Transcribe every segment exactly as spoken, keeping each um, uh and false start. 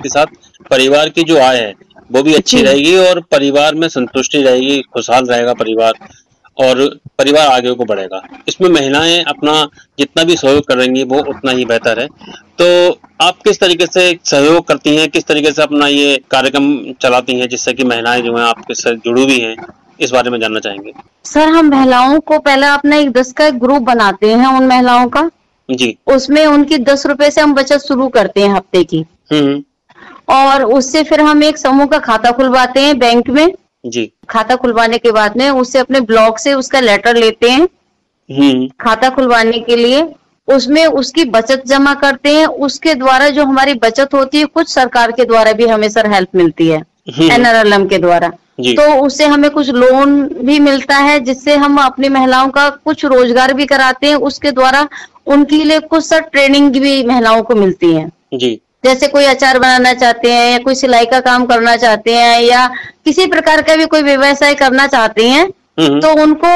के साथ परिवार की जो आय है वो भी अच्छी रहेगी और परिवार में संतुष्टि रहेगी, खुशहाल रहेगा परिवार और परिवार आगे को बढ़ेगा। इसमें महिलाएं अपना जितना भी सहयोग करेंगी वो उतना ही बेहतर है। तो आप किस तरीके से सहयोग करती हैं, किस तरीके से अपना ये कार्यक्रम चलाती हैं जिससे कि महिलाएं जो हैं आपके साथ जुड़ी हुई हैं, इस बारे में जानना चाहेंगे। सर हम महिलाओं को पहले अपना एक दस का एक ग्रुप बनाते हैं उन महिलाओं का जी। उसमें उनकी दस रुपए से हम बचत शुरू करते हैं हफ्ते की हम्म और उससे फिर हम एक समूह का खाता खुलवाते हैं बैंक में जी। खाता खुलवाने के बाद में उससे अपने ब्लॉक से उसका लेटर लेते हैं हम्म खाता खुलवाने के लिए, उसमें उसकी बचत जमा करते हैं। उसके द्वारा जो हमारी बचत होती है कुछ सरकार के द्वारा भी हमें सर हेल्प मिलती है एन आर एल एम के द्वारा, तो उससे हमें कुछ लोन भी मिलता है जिससे हम अपनी महिलाओं का कुछ रोजगार भी कराते हैं। उसके द्वारा उनके लिए कुछ सर ट्रेनिंग भी महिलाओं को मिलती है जी। जैसे कोई अचार बनाना चाहते हैं या कोई सिलाई का काम करना चाहते हैं या किसी प्रकार का भी कोई व्यवसाय करना चाहते हैं तो उनको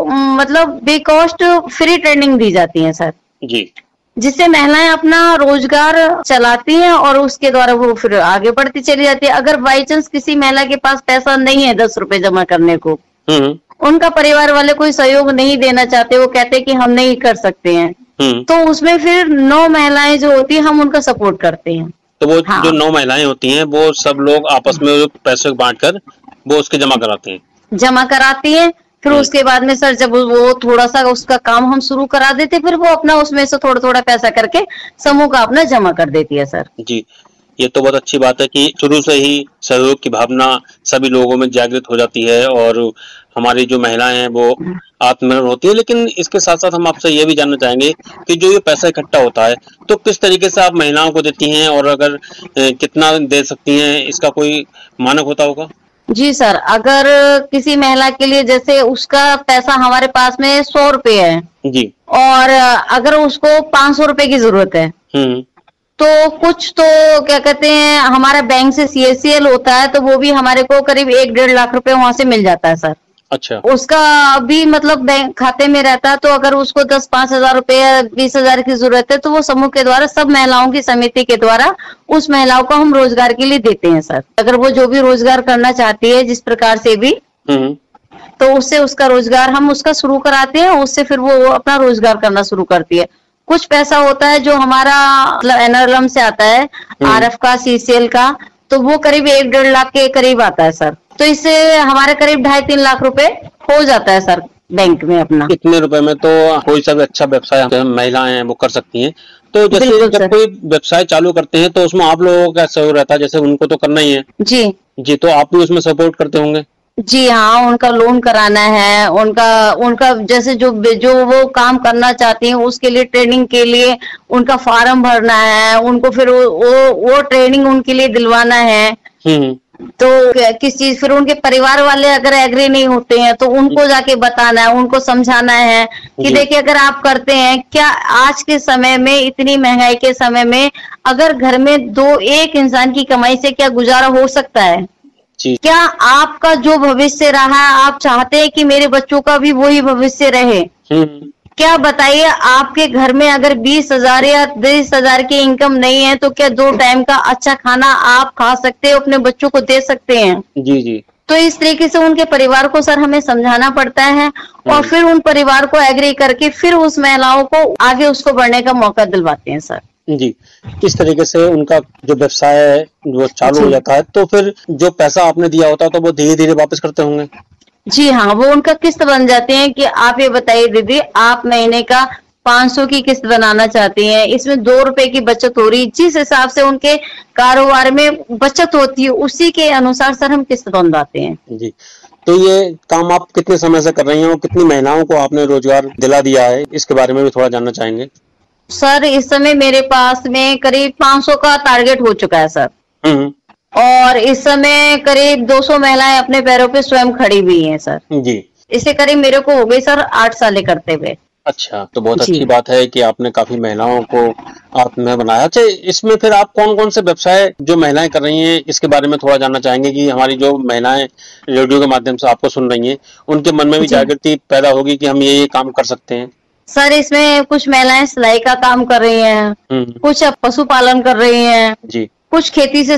मतलब बेकॉस्ट फ्री ट्रेनिंग दी जाती है सर जी, जिससे महिलाएं अपना रोजगार चलाती हैं और उसके द्वारा वो फिर आगे बढ़ती चली जाती है। अगर बाई चांस किसी महिला के पास पैसा नहीं है दस रुपए जमा करने को, उनका परिवार वाले कोई सहयोग नहीं देना चाहते, वो कहते कि हम नहीं कर सकते हैं, तो उसमें फिर नौ महिलाएं जो होती है हम उनका सपोर्ट करते हैं। तो वो हाँ। जो नौ महिलाएं होती हैं वो सब लोग आपस में पैसे बांट कर वो उसके जमा कराते हैं जमा कराती हैं फिर उसके बाद में सर जब वो थोड़ा सा उसका काम हम शुरू करा देते फिर वो अपना उसमें से थोड़ा थोड़ा पैसा करके समूह का अपना जमा कर देती है सर जी। ये तो बहुत अच्छी बात है कि शुरू से ही सहयोग की भावना सभी लोगों में जागृत हो जाती है और हमारी जो महिलाएं हैं वो आत्मनिर्भर होती है। लेकिन इसके साथ साथ हम आपसे ये भी जानना चाहेंगे कि जो ये पैसा इकट्ठा होता है तो किस तरीके से आप महिलाओं को देती हैं और अगर ए, कितना दे सकती हैं, इसका कोई मानक होता होगा? जी सर, अगर किसी महिला के लिए जैसे उसका पैसा हमारे पास में सौ रुपए है जी और अगर उसको पाँच सौ रुपए की जरूरत है तो कुछ तो क्या कहते हैं हमारा बैंक से सी एस सी एल होता है तो वो भी हमारे को करीब एक डेढ़ लाख रुपए वहां से मिल जाता है सर। अच्छा। उसका भी मतलब बैंक खाते में रहता है तो अगर उसको दस पांच हजार रुपए या बीस हजार की जरूरत है तो वो समूह के द्वारा सब महिलाओं की समिति के द्वारा उस महिलाओं को हम रोजगार के लिए देते हैं सर। अगर वो जो भी रोजगार करना चाहती है जिस प्रकार से भी तो उससे उसका रोजगार हम उसका शुरू कराते हैं, उससे फिर वो अपना रोजगार करना शुरू करती है। कुछ पैसा होता है जो हमारा मतलब एन आर एल एम से आता है, आर एफ का, सी सी एल का, तो वो करीब एक डेढ़ लाख के करीब आता है सर। तो इससे हमारे करीब ढाई तीन लाख रुपए हो जाता है सर बैंक में अपना। इतने रुपए में तो कोई सा भी अच्छा व्यवसाय महिलाएं हैं वो कर सकती हैं। तो जैसे जब कोई व्यवसाय चालू करते हैं तो उसमें आप लोगों का सहयोग रहता है, जैसे उनको तो करना ही है जी जी, तो आप भी उसमें सपोर्ट करते होंगे? जी हाँ, उनका लोन कराना है, उनका उनका जैसे जो जो वो काम करना चाहती हैं उसके लिए ट्रेनिंग के लिए उनका फॉर्म भरना है, उनको फिर वो वो, वो ट्रेनिंग उनके लिए दिलवाना है। तो किस चीज फिर उनके परिवार वाले अगर एग्री नहीं होते हैं तो उनको जाके बताना है, उनको समझाना है कि देखिए अगर आप करते हैं क्या आज के समय में इतनी महंगाई के समय में अगर घर में दो एक इंसान की कमाई से क्या गुजारा हो सकता है? क्या आपका जो भविष्य रहा आप चाहते हैं कि मेरे बच्चों का भी वही भविष्य रहे? क्या बताइए, आपके घर में अगर बीस हजार या बीस हजार की इनकम नहीं है तो क्या दो टाइम का अच्छा खाना आप खा सकते हो, अपने बच्चों को दे सकते हैं? जी जी। तो इस तरीके से उनके परिवार को सर हमें समझाना पड़ता है और फिर उन परिवार को एग्री करके फिर उस महिलाओं को आगे उसको बढ़ने का मौका दिलवाते हैं सर जी। इस तरीके से उनका जो व्यवसाय है वो चालू हो जाता है तो फिर जो पैसा आपने दिया होता है तो वो धीरे धीरे वापस करते होंगे? जी हाँ, वो उनका किस्त बन जाते हैं कि आप ये बताइए दीदी आप महीने का पाँच सौ की किस्त बनाना चाहती हैं, इसमें दो रुपए की बचत हो रही, जिस हिसाब से उनके कारोबार में बचत होती है उसी के अनुसार सर हम किस्त बनवाते हैं जी। तो ये काम आप कितने समय से कर रही हैं और कितनी महिलाओं को आपने रोजगार दिला दिया है, इसके बारे में भी थोड़ा जानना चाहेंगे? सर इस समय मेरे पास में करीब पाँच सौ का टारगेट हो चुका है सर और इस समय करीब दो सौ महिलाएं अपने पैरों पे स्वयं खड़ी हुई हैं सर जी। इससे करीब मेरे को हो गई सर आठ साल करते हुए। अच्छा, तो बहुत अच्छी बात है कि आपने काफी महिलाओं को आपने बनाया। अच्छा, इसमें फिर आप कौन कौन से व्यवसाय जो महिलाएं कर रही हैं इसके बारे में थोड़ा जानना चाहेंगे कि हमारी जो महिलाएं रेडियो के माध्यम से आपको सुन रही हैं उनके मन में भी जागृति पैदा होगी कि हम ये ये काम कर सकते हैं? सर इसमें कुछ महिलाएं सिलाई का काम कर रही हैं, कुछ पशुपालन कर रही हैं जी, कुछ खेती से